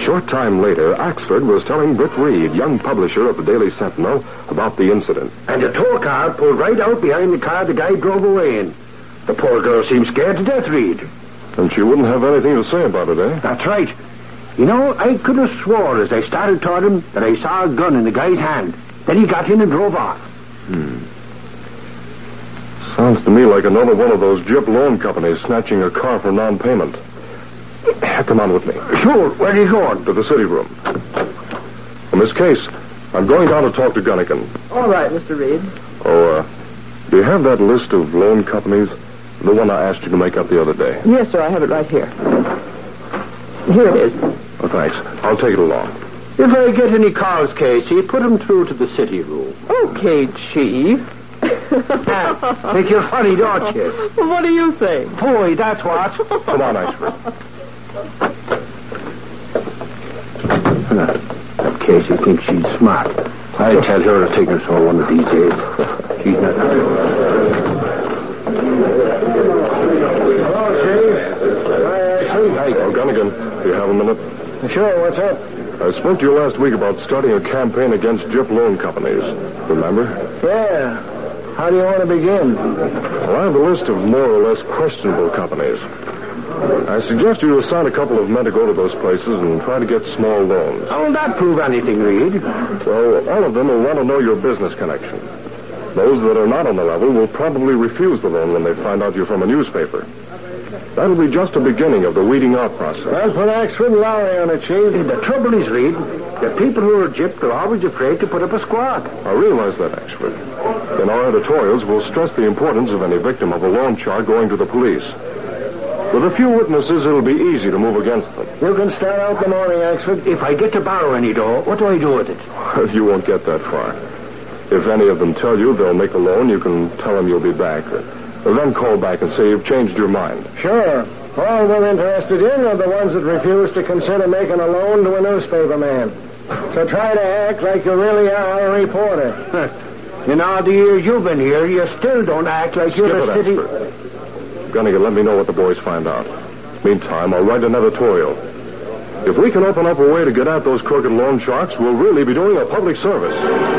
short time later, Axford was telling Britt Reed, young publisher of the Daily Sentinel, about the incident. And the tow car pulled right out behind the car the guy drove away in. The poor girl seemed scared to death, Reed. And she wouldn't have anything to say about it, eh? That's right. You know, I could have swore as I started toward him that I saw a gun in the guy's hand. Then he got in and drove off. Sounds to me like another one of those Jip loan companies snatching a car for non-payment. Come on with me. Sure. Where are you going? To the city room. Well, Miss Case, I'm going down to talk to Gunnigan. All right, Mr. Reed. Do you have that list of loan companies? The one I asked you to make up the other day. Yes, sir, I have it right here. Here it is. Oh, thanks. I'll take it along. If I get any calls, Casey, put them through to the city room. Okay, Chief. Think you're funny, don't you? Well, what do you think? Boy, that's what. Come on, Axford. That Casey thinks she's smart. I'll tell her to take her so one of these days. She's not. Hello, Chief. Hi. Oh, Gunnigan, do you have a minute? Sure, what's up? I spoke to you last week about starting a campaign against Jip loan companies. Remember? Yeah. How do you want to begin? Well, I have a list of more or less questionable companies. I suggest you assign a couple of men to go to those places and try to get small loans. How will that prove anything, Reed? Well, all of them will want to know your business connection. Those that are not on the level will probably refuse the loan when they find out you're from a newspaper. That'll be just the beginning of the weeding out process. Well, put Axford and Lowry on it, Chief. The trouble is, Reed, the people who are gypped are always afraid to put up a squawk. I realize that, Axford. In our editorials, we'll stress the importance of any victim of a loan shark going to the police. With a few witnesses, it'll be easy to move against them. You can start out in the morning, Axford. If I get to borrow any dough, what do I do with it? You won't get that far. If any of them tell you they'll make a loan, you can tell them you'll be back. Then call back and say you've changed your mind. Sure. All we're interested in are the ones that refuse to consider making a loan to a newspaper man. So try to act like you really are a reporter. In all the years you've been here, you still don't act like you're a city... Gunnigan, let me know what the boys find out. Meantime, I'll write an editorial. If we can open up a way to get at those crooked loan sharks, we'll really be doing a public service.